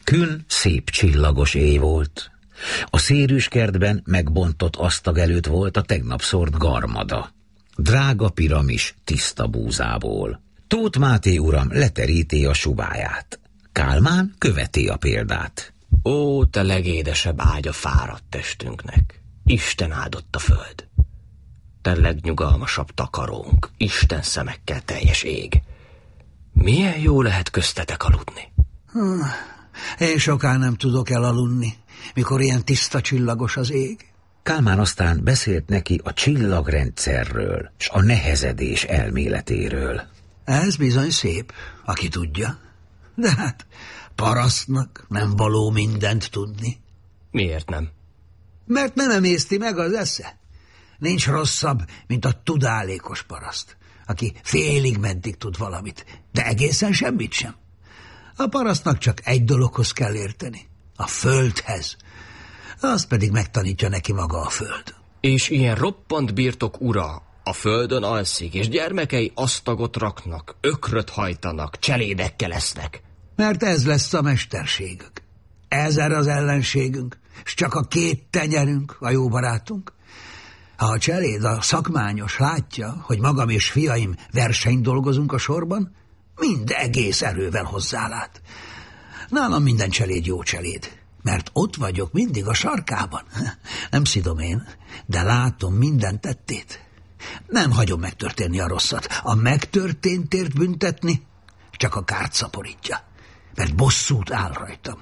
Kün szép csillagos éj volt. A szérűskertben megbontott asztag előtt volt a tegnap szórt garmada. Drága piramis tiszta búzából. Tóth Máté uram leteríti a subáját. Kálmán követi a példát. Ó, te legédesebb ágya fáradt testünknek, Isten áldott a föld. Te legnyugalmasabb takarónk, Isten szemekkel teljes ég. Milyen jó lehet köztetek aludni. Én soká nem tudok elaludni, mikor ilyen tiszta csillagos az ég. Kálmán aztán beszélt neki a csillagrendszerről, s a nehezedés elméletéről. Ez bizony szép, aki tudja. De hát parasztnak nem való mindent tudni. Miért nem? Mert nem emészti meg az esze. Nincs rosszabb, mint a tudálékos paraszt, aki félig meddig tud valamit, de egészen semmit sem. A parasztnak csak egy dologhoz kell érteni, a földhez. Azt pedig megtanítja neki maga a föld. És ilyen roppant birtok ura a földön alszik, és gyermekei asztagot raknak, ökröt hajtanak, cselédekkel esznek. Mert ez lesz a mesterségük. Ezer az ellenségünk, s csak a 2 tenyerünk, a jó barátunk. Ha a cseléd, a szakmányos látja, hogy magam és fiaim versenyt dolgozunk a sorban, mind egész erővel hozzálát. Nálam minden cseléd jó cseléd, mert ott vagyok mindig a sarkában. Nem szidom én, de látom minden tettét. Nem hagyom megtörténni a rosszat. A megtörténtért büntetni csak a kárt szaporítja, mert bosszút áll rajtam.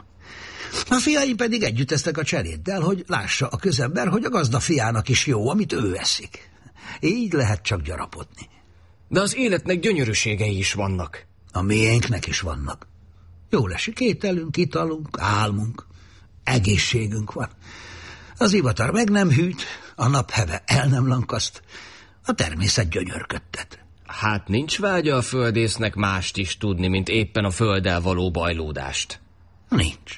A fiaim pedig együtt esznek a cseléddel, hogy lássa a közember, hogy a gazda fiának is jó, amit ő eszik. Így lehet csak gyarapodni. De az életnek gyönyörűségei is vannak. A miénknek is vannak. Jól esik ételünk, italunk, álmunk, egészségünk van. Az ivatar meg nem hűt, a napheve el nem lankaszt, a természet gyönyörködtet. Hát nincs vágya a földésznek mást is tudni, mint éppen a földdel való bajlódást. Nincs.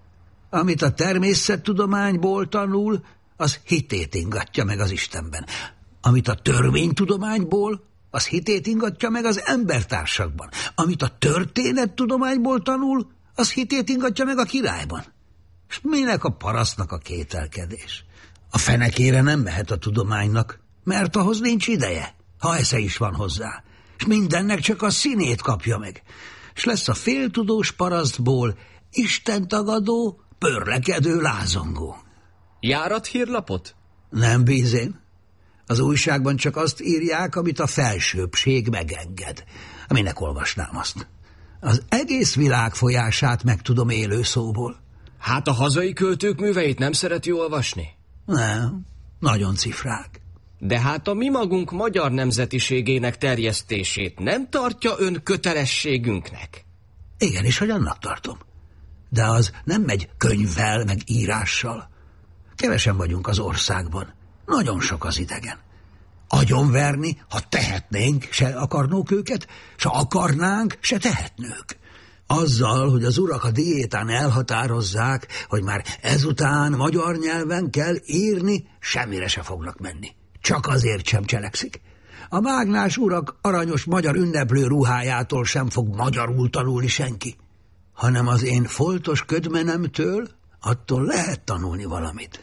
Amit a természettudományból tanul, az hitét ingatja meg az Istenben. Amit a törvénytudományból, az hitét ingatja meg az embertársakban. Amit a történettudományból tanul, az hitét ingatja meg a királyban. És minek a parasztnak a kételkedés? A fenekére nem mehet a tudománynak, mert ahhoz nincs ideje, ha esze is van hozzá. És mindennek csak a színét kapja meg. És lesz a féltudós parasztból istentagadó, pörlekedő lázongó. Járat hírlapot? Nem bízén. Az újságban csak azt írják, amit a felsőbbség megenged. Aminek olvasnám azt. Az egész világ folyását megtudom élő szóból. Hát a hazai költők műveit nem szereti olvasni? Nem, nagyon cifrák. De hát a mi magunk magyar nemzetiségének terjesztését nem tartja ön kötelességünknek? Igenis, hogy annak tartom. De az nem megy könyvvel, meg írással. Kevesen vagyunk az országban. Nagyon sok az idegen. Agyonverni, ha tehetnénk, se akarnók őket, se akarnánk, se tehetnők. Azzal, hogy az urak a diétán elhatározzák, hogy már ezután magyar nyelven kell írni, semmire se fognak menni. Csak azért sem cselekszik. A mágnás urak aranyos magyar ünneplő ruhájától sem fog magyarul tanulni senki, hanem az én foltos ködmenemtől attól lehet tanulni valamit.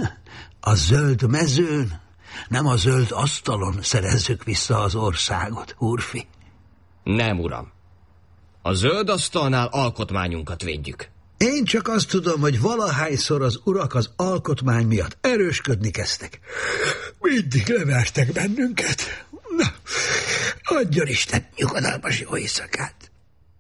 A zöld mezőn, nem a zöld asztalon szerezzük vissza az országot, úrfi. Nem, uram. A zöld asztalnál alkotmányunkat védjük. Én csak azt tudom, hogy valahányszor az urak az alkotmány miatt erősködni kezdtek. Mindig levertek bennünket. Na, adjon Isten nyugodalmas jó éjszakát.